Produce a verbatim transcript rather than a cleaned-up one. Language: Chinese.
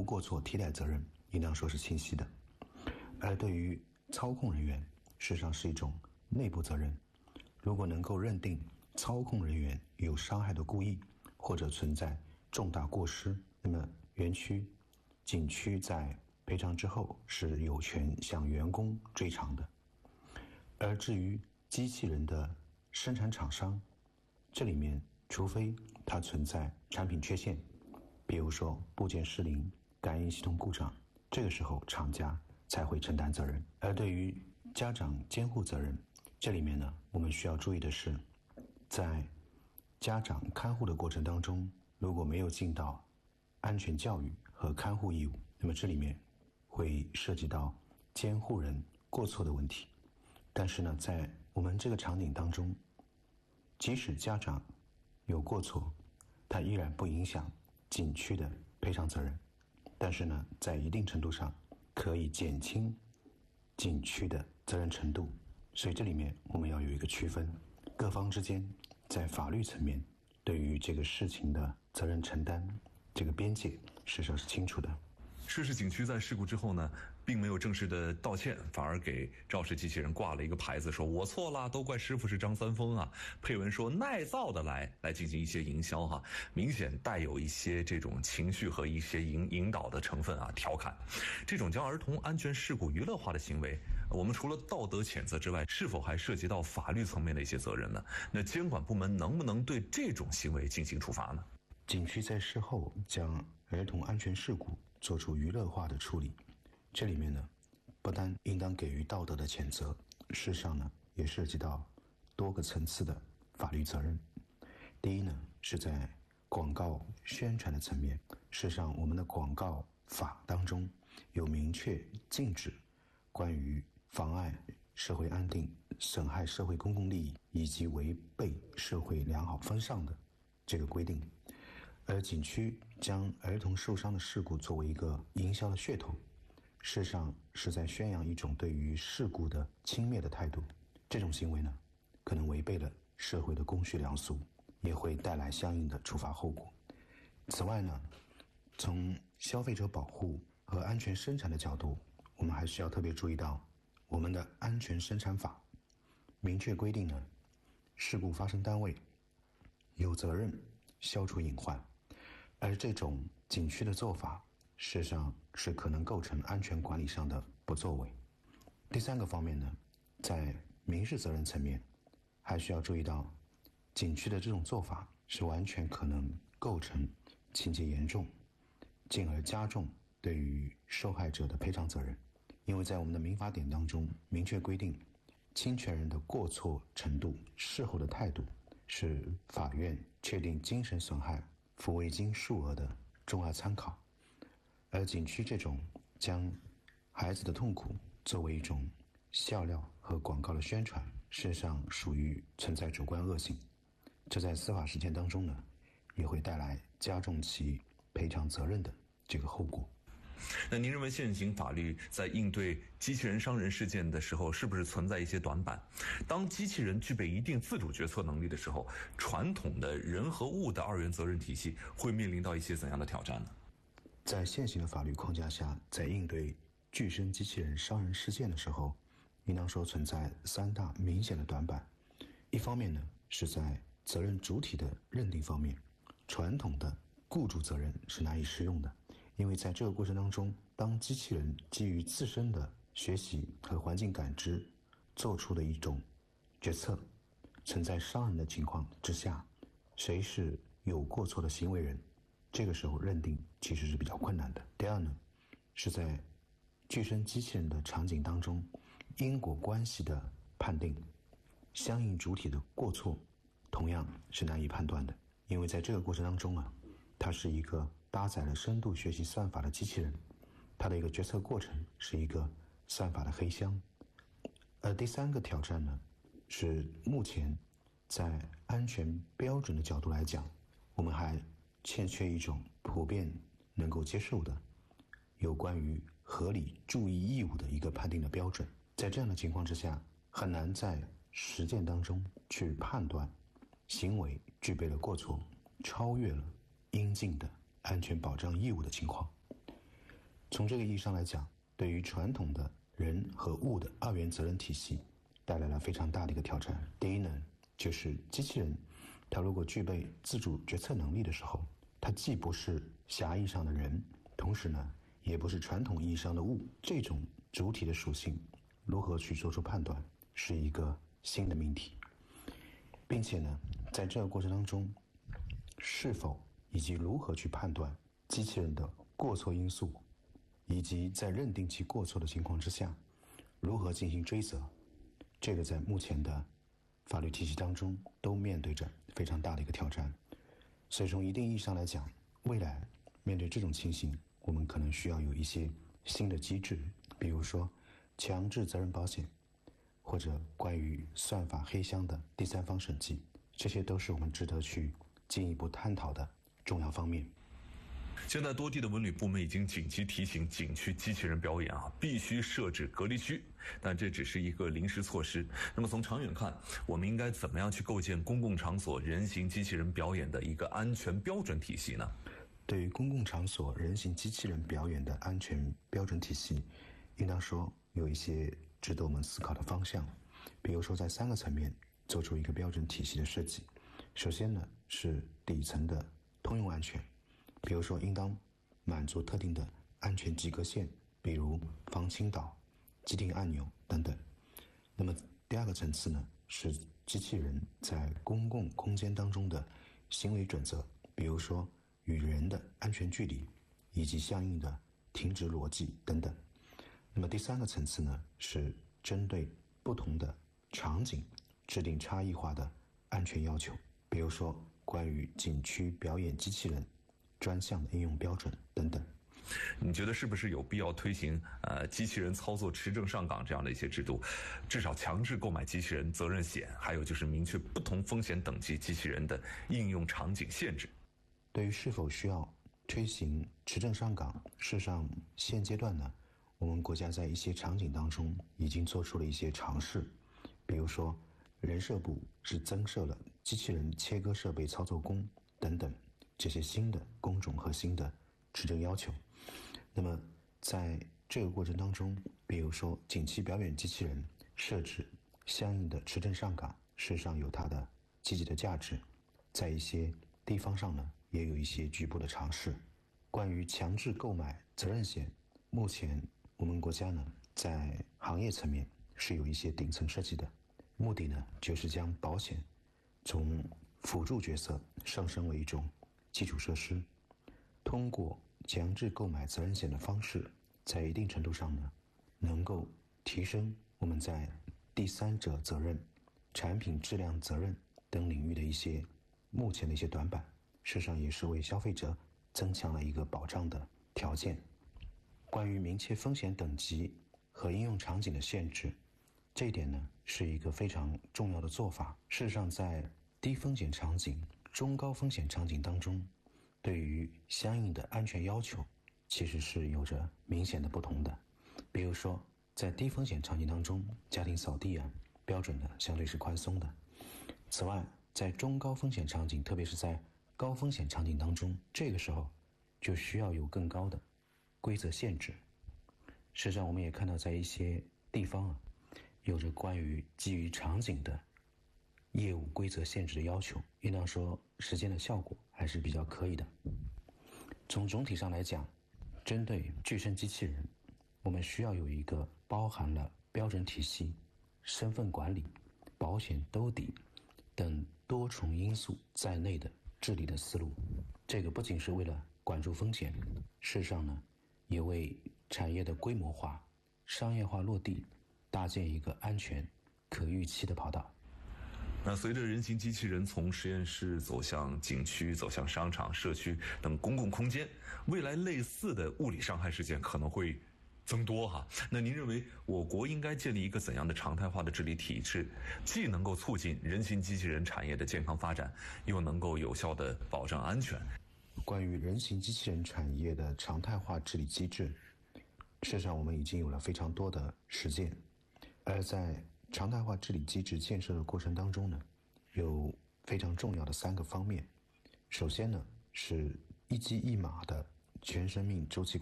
无过错替代责任应当说是清晰的。而对于操控人员，事实上是一种内部责任。如果能够认定操控人员有伤害的故意，或者存在重大过失，那么园区、景区在赔偿之后是有权向员工追偿的。而至于机器人的生产厂商，这里面除非它存在产品缺陷，比如说部件失灵、感应系统故障，这个时候厂家才会承担责任。而对于家长监护责任，这里面呢，我们需要注意的是，在家长看护的过程当中，如果没有尽到安全教育和看护义务，那么这里面会涉及到监护人过错的问题。但是呢，在我们这个场景当中，即使家长有过错，它依然不影响景区的赔偿责任，但是呢，在一定程度上可以减轻景区的责任程度。所以这里面我们要有一个区分，各方之间在法律层面对于这个事情的责任承担这个边界事实上是清楚的。 涉事景区在事故之后呢，并没有正式的道歉，反而给肇事机器人挂了一个牌子，说我错了，都怪师傅是张三丰啊，配文说耐造的来来进行一些营销哈，明显带有一些这种情绪和一些引引导的成分啊，调侃。这种将儿童安全事故娱乐化的行为，我们除了道德谴责之外，是否还涉及到法律层面的一些责任呢？那监管部门能不能对这种行为进行处罚呢？ 景区在事后将儿童安全事故做出娱乐化的处理，这里面呢，不单应当给予道德的谴责，事实上呢，也涉及到多个层次的法律责任。第一呢，是在广告宣传的层面，事实上我们的广告法当中有明确禁止关于妨碍社会安定、损害社会公共利益以及违背社会良好风尚的这个规定。而景区将儿童受伤的事故作为一个营销的噱头，事实上是在宣扬一种对于事故的轻蔑的态度。这种行为呢，可能违背了社会的公序良俗，也会带来相应的处罚后果。此外呢，从消费者保护和安全生产的角度，我们还需要特别注意到我们的安全生产法明确规定呢，事故发生单位有责任消除隐患。而这种景区的做法，事实上是可能构成安全管理上的不作为。第三个方面呢，在民事责任层面，还需要注意到，景区的这种做法是完全可能构成情节严重，进而加重对于受害者的赔偿责任。因为在我们的民法典当中明确规定，侵权人的过错程度、事后的态度是法院确定精神损害抚慰金数额的重要参考。而景区这种将孩子的痛苦作为一种笑料和广告的宣传，事实上属于存在主观恶性，这在司法实践当中呢，也会带来加重其赔偿责任的这个后果。 那您认为现行法律在应对机器人伤人事件的时候，是不是存在一些短板？当机器人具备一定自主决策能力的时候，传统的人和物的二元责任体系会面临到一些怎样的挑战呢？ 在现行的法律框架下，在应对具身机器人伤人事件的时候，应当说存在三大明显的短板。一方面呢，是在责任主体的认定方面，传统的雇主责任是难以适用的。因为在这个过程当中，当机器人基于自身的学习和环境感知做出的一种决策，存在伤人的情况之下，谁是有过错的行为人，这个时候认定其实是比较困难的。第二呢，是在具身机器人的场景当中，因果关系的判定，相应主体的过错同样是难以判断的。因为在这个过程当中啊，它是一个搭载了深度学习算法的机器人，它的一个决策过程是一个算法的黑箱。而第三个挑战呢，是目前在安全标准的角度来讲，我们还欠缺一种普遍能够接受的有关于合理注意义务的一个判定的标准。在这样的情况之下，很难在实践当中去判断行为具备了过错，超越了应尽的安全保障义务的情况。 从这个意义上来讲，对于传统的人和物的二元责任体系带来了非常大的一个挑战。第一呢，就是机器人它如果具备自主决策能力的时候，它既不是狭义上的人，同时呢也不是传统意义上的物，这种主体的属性如何去做出判断，是一个新的命题。并且呢，在这个过程当中，是否以及如何去判断机器人的过错因素，以及在认定其过错的情况之下，如何进行追责，这个在目前的法律体系当中都面对着非常大的一个挑战。所以从一定意义上来讲，未来面对这种情形，我们可能需要有一些新的机制，比如说强制责任保险，或者关于算法黑箱的第三方审计，这些都是我们值得去进一步探讨的重要方面。 现在多地的文旅部门已经紧急提醒景区机器人表演啊，必须设置隔离区，但这只是一个临时措施。那么从长远看，我们应该怎么样去构建公共场所人形机器人表演的一个安全标准体系呢？ 对于公共场所人形机器人表演的安全标准体系，应当说有一些值得我们思考的方向，比如说在三个层面做出一个标准体系的设计。首先呢，是底层的通用安全，比如说应当满足特定的安全及格线，比如防倾倒、机顶按钮等等。那么第二个层次呢，是机器人在公共空间当中的行为准则，比如说与人的安全距离以及相应的停止逻辑等等。那么第三个层次呢，是针对不同的场景制定差异化的安全要求，比如说关于景区表演机器人专项的应用标准等等。 你觉得是不是有必要推行呃机器人操作持证上岗这样的一些制度，至少强制购买机器人责任险，还有就是明确不同风险等级机器人的应用场景限制？ 对于是否需要推行持证上岗，事实上现阶段呢，我们国家在一些场景当中已经做出了一些尝试，比如说人社部是增设了机器人切割设备操作工等等这些新的工种和新的持证要求。那么在这个过程当中，比如说景区表演机器人设置相应的持证上岗，事实上有它的积极的价值。在一些地方上呢，也有一些局部的尝试。关于强制购买责任险，目前我们国家呢在行业层面是有一些顶层设计的，目的呢就是将保险从辅助角色上升为一种基础设施，通过强制购买责任险的方式，在一定程度上呢，能够提升我们在第三者责任、产品质量责任等领域的一些目前的一些短板，事实上也是为消费者增强了一个保障的条件。关于明确风险等级和应用场景的限制，这一点呢是一个非常重要的做法。事实上，在低风险场景、中高风险场景当中，对于相应的安全要求其实是有着明显的不同的。比如说在低风险场景当中，家庭扫地啊标准呢相对是宽松的。此外，在中高风险场景，特别是在高风险场景当中，这个时候就需要有更高的规则限制。实际上我们也看到在一些地方啊，有着关于基于场景的业务规则限制的要求，应当说实践的效果还是比较可以的。从总体上来讲，针对具身机器人，我们需要有一个包含了标准体系、身份管理、保险兜底等多重因素在内的治理的思路。这个不仅是为了管住风险，事实上呢，也为产业的规模化、商业化落地搭建一个安全、可预期的跑道。 那随着人形机器人从实验室走向景区、走向商场、社区等公共空间，未来类似的物理伤害事件可能会增多哈。那您认为我国应该建立一个怎样的常态化的治理体制，既能够促进人形机器人产业的健康发展，又能够有效的保障安全？ 关于人形机器人产业的常态化治理机制，事实上我们已经有了非常多的实践。而在常态化治理机制建设的过程当中呢，有非常重要的三个方面。首先呢，是一机一码的全生命周期管理。